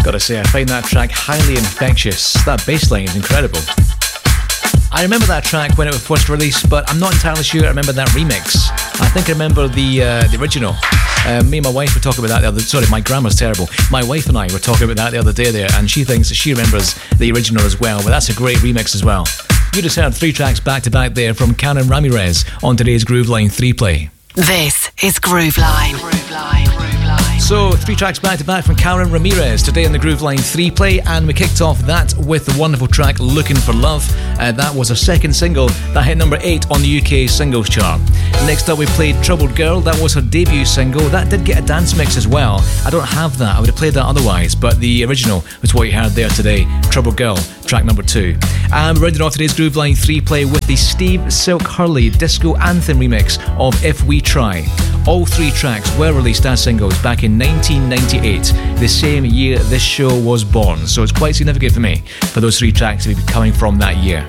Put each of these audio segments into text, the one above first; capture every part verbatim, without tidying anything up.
Gotta say, I find that track highly infectious. That bass line is incredible. I remember that track when it was first released, but I'm not entirely sure I remember that remix. I think I remember the uh, the original. Uh, me and my wife were talking about that the other... Sorry, my grammar's terrible. My wife and I were talking about that the other day there, and she thinks that she remembers the original as well, but that's a great remix as well. You just heard three tracks back-to-back there from Karen Ramirez on today's Grooveline three play. This is Grooveline. Grooveline. Grooveline. So, three tracks back-to-back from Karen Ramirez today on the Grooveline three play, and we kicked off that with the wonderful track Looking for Love. Uh, that was her second single that hit number eight on the U K singles chart. Next up we played Troubled Girl. That was her debut single. That did get a dance mix as well. I don't have that, I would have played that otherwise, but the original was what you heard there today. Troubled Girl, track number two. And we're ending off today's Grooveline three play with the Steve Silk Hurley disco anthem remix of If We Try. All three tracks were released as singles back in nineteen ninety-eight, the same year this show was born, so it's quite significant for me for those three tracks to be coming from that year.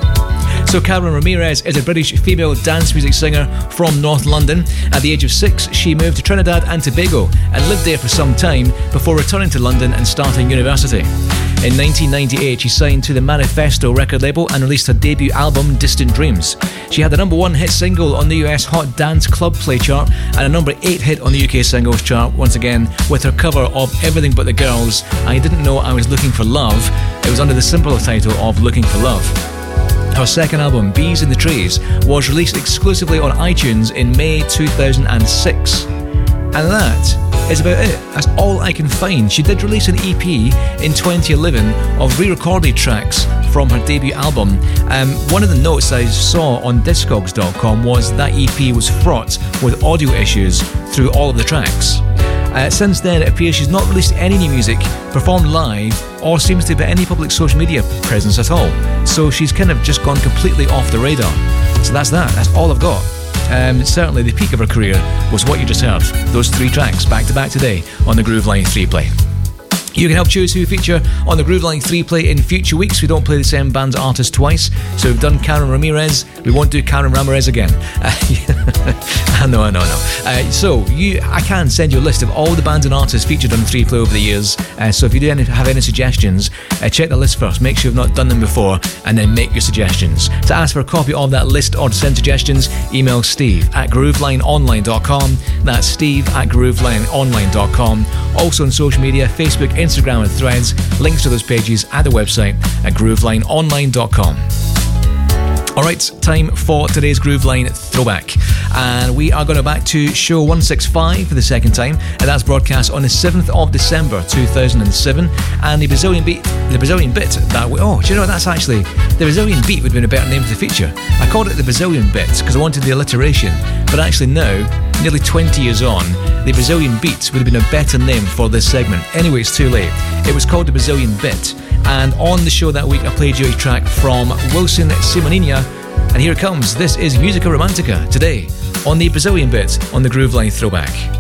So Karen Ramirez is a British female dance music singer from North London. At the age of six, she moved to Trinidad and Tobago and lived there for some time before returning to London and starting university. In nineteen ninety-eight, she signed to the Manifesto record label and released her debut album, Distant Dreams. She had the number one hit single on the U S Hot Dance Club Play chart and a number eight hit on the U K singles chart, once again with her cover of Everything But the Girls, I Didn't Know I Was Looking for Love. It was under the simpler title of Looking for Love. Her second album, Bees in the Trees, was released exclusively on iTunes in May two thousand six. And that is about it. That's all I can find. She did release an E P in twenty eleven of re-recorded tracks from her debut album. Um, one of the notes I saw on discogs dot com was that E P was fraught with audio issues through all of the tracks. Uh, since then, it appears she's not released any new music, performed live, or seems to have any public social media presence at all. So she's kind of just gone completely off the radar. So that's that. That's all I've got. Um, certainly the peak of her career was what you just heard. Those three tracks back to back today on the Grooveline three play. You can help choose who feature on the Grooveline three play in future weeks. We don't play the same band's artist twice. So we've done Karen Ramirez. We won't do Karen Ramirez again. Uh, no, no, no. Uh, so you, I can send you a list of all the bands and artists featured on the three play over the years. Uh, so if you do any, have any suggestions, uh, check the list first. Make sure you've not done them before, and then make your suggestions. To ask for a copy of that list or to send suggestions, email Steve at grooveline online dot com. That's Steve at grooveline online dot com. Also on social media, Facebook, Instagram and Threads. Links to those pages at the website at grooveline online dot com. Alright, time for today's Grooveline throwback. And we are going to back to show one sixty-five for the second time, and that's broadcast on the seventh of December two thousand seven. And the Brazilian beat, the Brazilian bit that we, oh, do you know what, that's actually, the Brazilian beat would have been a better name for the feature. I called it the Brazilian bit because I wanted the alliteration, but actually now, nearly twenty years on, the Brazilian beat would have been a better name for this segment. Anyway, it's too late. It was called the Brazilian bit. And on the show that week, I played you a track from Wilson Simoninha. And here it comes. This is Musica Romantica today on the Brazilian bit on the Grooveline throwback.